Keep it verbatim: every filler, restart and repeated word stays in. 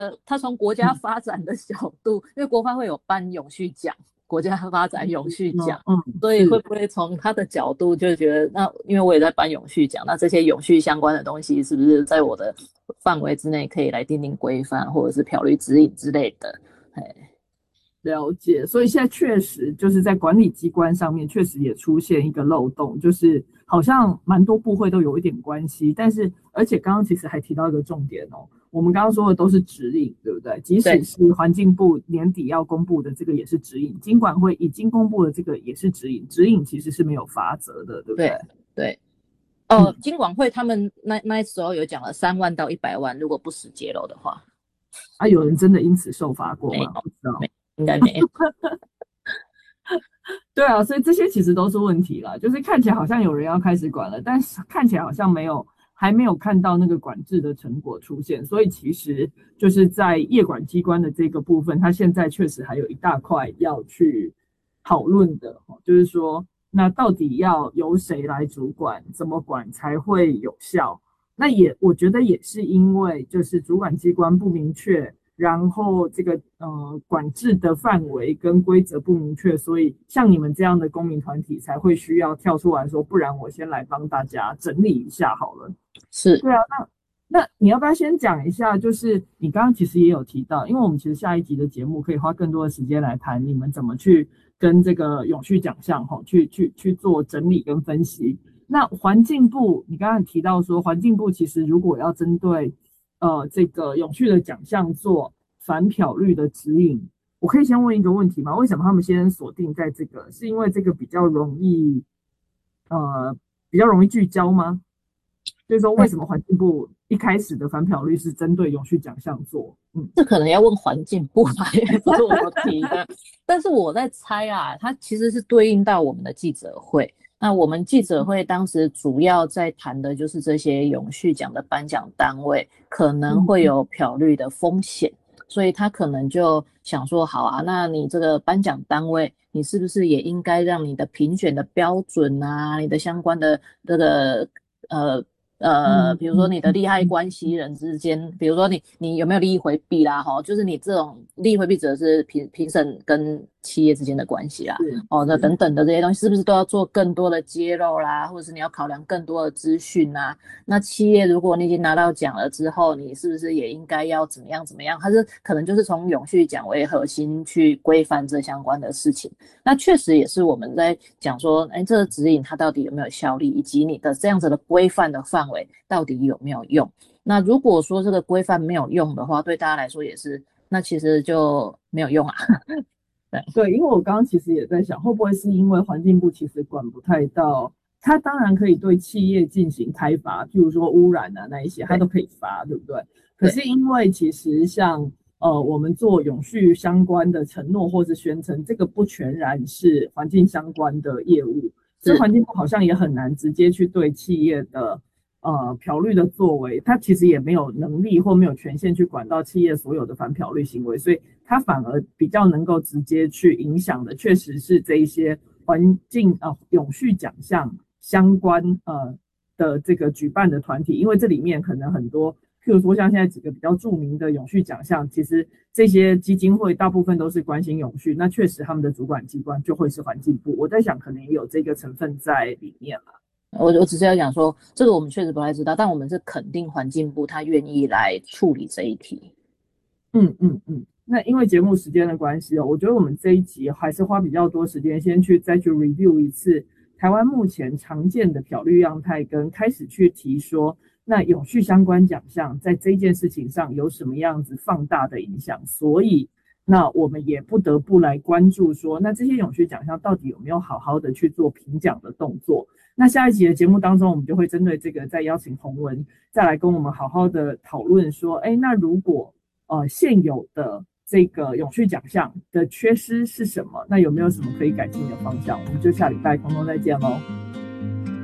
他从国家发展的角度，因为国发会有颁永续奖，国家发展永续奖， 嗯嗯， 所以会不会从他的角度就觉得，那因为我也在颁永续奖，那这些永续相关的东西是不是在我的范围之内可以来订定规范或者是条例指引之类的？ 了解，所以现在确实就是在管理机关上面，确实也出现一个漏洞，就是好像蛮多部会都有一点关系，但是而且刚刚其实还提到一个重点哦，我们刚刚说的都是指引，对不对？即使是环境部年底要公布的这个也是指引，金管会已经公布的这个也是指引，指引其实是没有罚则的，对不对？ 对对。哦， 嗯， 金管会他们那那时候有讲了三万到一百万，如果不实揭露的话。 啊，有人真的因此受罚过吗？ 没有， 不知道。 没应该没有。 对啊，所以这些其实都是问题啦，就是看起来好像有人要开始管了，但是看起来好像没有，还没有看到那个管制的成果出现，所以其实就是在业管机关的这个部分，它现在确实还有一大块要去讨论的，就是说，那到底要由谁来主管，怎么管才会有效？那也我觉得也是因为就是主管机关不明确，然后这个呃管制的范围跟规则不明确，所以像你们这样的公民团体才会需要跳出来说，不然我先来帮大家整理一下好了。 是。 对啊，那那你要不要先讲一下？就是你刚刚其实也有提到，因为我们其实下一集的节目可以花更多的时间来谈你们怎么去跟这个永续奖项哈，去去去做整理跟分析。那环境部，你刚刚提到说，环境部其实如果要针对呃这个永续的奖项做反漂绿的指引，我可以先问一个问题吗？为什么他们先锁定在这个？是因为这个比较容易呃比较容易聚焦吗？就是说，为什么环境部一开始的反漂绿是针对永续奖项做？嗯， 这可能要问环境部吧，因为不是我提的。但是我在猜啊，它其实是对应到我们的记者会。那我们记者会当时主要在谈的就是这些永续奖的颁奖单位可能会有漂绿的风险，所以他可能就想说，好啊，那你这个颁奖单位，你是不是也应该让你的评选的标准啊，你的相关的这个呃。呃，比如说你的利害关系人之间，比如说你你有没有利益回避啦，哈，就是你这种利益回避者是评评审跟企业之间的关系啦，哦，那等等的这些东西是不是都要做更多的揭露啦，或者是你要考量更多的资讯啊？那企业如果你已经拿到奖了之后，你是不是也应该要怎么样怎么样？它是可能就是从永续奖为核心去规范这相关的事情。那确实也是我们在讲说，哎，这个指引它到底有没有效力，以及你的这样子的规范的范围到底有没有用？那如果说这个规范没有用的话，对大家来说也是，那其实就没有用啊。对对，因为我刚刚其实也在想，会不会是因为环境部其实管不太到，它当然可以对企业进行开罚，譬如说污染啊那一些，它都可以罚，对不对？可是因为其实像呃我们做永续相关的承诺或是宣称，这个不全然是环境相关的业务，所以环境部好像也很难直接去对企业的呃漂绿的作为，它其实也没有能力或没有权限去管到企业所有的反漂绿行为，所以它反而比较能够直接去影响的，确实是这一些环境呃永续奖项相关呃的这个举办的团体，因为这里面可能很多，譬如说像现在几个比较著名的永续奖项，其实这些基金会大部分都是关心永续，那确实他们的主管机关就会是环境部，我在想可能也有这个成分在里面了。 我我只是要讲说，这个我们确实不太知道，但我们是肯定环境部他愿意来处理这一题。 嗯嗯嗯，那因为节目时间的关系哦，我觉得我们这一集还是花比较多时间，先去再去 review 一次台湾目前常见的漂绿样态，跟开始去提说，那永续相关奖项在这件事情上有什么样子放大的影响，所以那我们也不得不来关注说，那这些永续奖项到底有没有好好的去做评奖的动作？那下一集的节目当中，我们就会针对这个再邀请洪文再来跟我们好好的讨论说，哎，那如果呃现有的这个永续奖项的缺失是什么？那有没有什么可以改进的方向？我们就下礼拜空中再见喽。